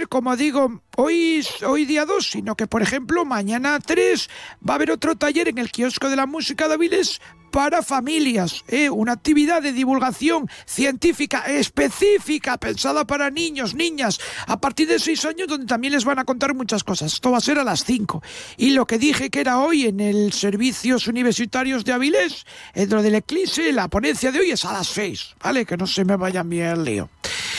como digo, hoy día 2, sino que, por ejemplo, mañana 3 va a haber otro taller en el kiosco de la música de Avilés para familias, una actividad de divulgación científica específica, pensada para niños, niñas, a partir de 6 años, donde también les van a contar muchas cosas. Esto va a ser a las 5. Y lo que dije que era hoy en el Servicios Universitarios de Avilés, dentro del Eclipse, la ponencia de hoy es a las 6, ¿vale? Que no se me vaya a enviar el lío.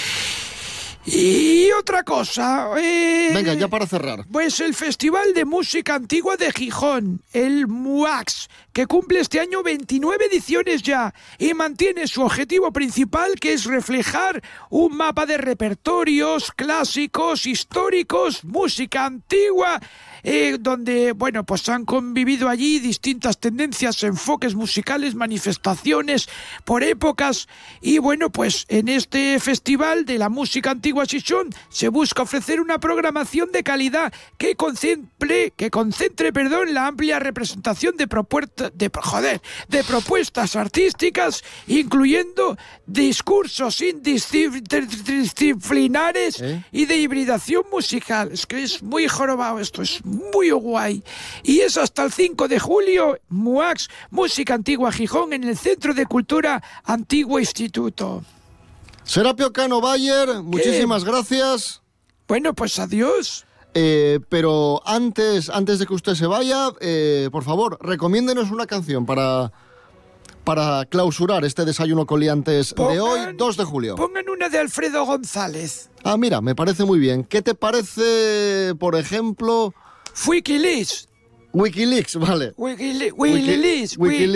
Y otra cosa... Venga, ya para cerrar. Pues el Festival de Música Antigua de Gijón, el MUAX, que cumple este año 29 ediciones ya y mantiene su objetivo principal, que es reflejar un mapa de repertorios clásicos, históricos, música antigua, donde, bueno, pues han convivido allí distintas tendencias, enfoques musicales, manifestaciones por épocas. Y bueno, pues en este Festival de la Música Antigua Gijón se busca ofrecer una programación de calidad que concentre, la amplia representación de propuestas artísticas, incluyendo discursos interdisciplinares y de hibridación musical. Es que es muy jorobado esto, es muy guay. Y es hasta el 5 de julio, MUAX, Música Antigua Gijón, en el Centro de Cultura Antiguo Instituto. Serapio Cano Bayer, muchísimas gracias. Bueno, pues adiós. Pero antes de que usted se vaya, por favor, recomiéndenos una canción para clausurar este desayuno con liantes de hoy, 2 de julio. Pongan una de Alfredo González. Ah, mira, me parece muy bien. ¿Qué te parece, por ejemplo... Wikileaks, vale. Wikileaks.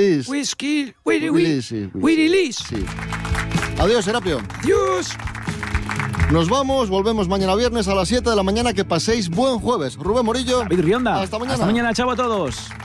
Sí. Adiós, Serapio. Adiós. Nos vamos, volvemos mañana viernes a las 7 de la mañana. Que paséis buen jueves. Rubén Morillo. David Rionda. Hasta mañana. Hasta mañana, chao a todos.